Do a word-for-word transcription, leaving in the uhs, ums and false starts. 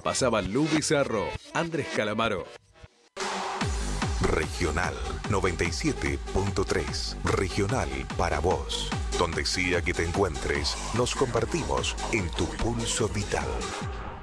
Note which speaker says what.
Speaker 1: Pasaban Lu Bizarro, Andrés Calamaro.
Speaker 2: Regional noventa y siete punto tres. Regional para vos. Donde sea que te encuentres, nos compartimos en tu pulso vital.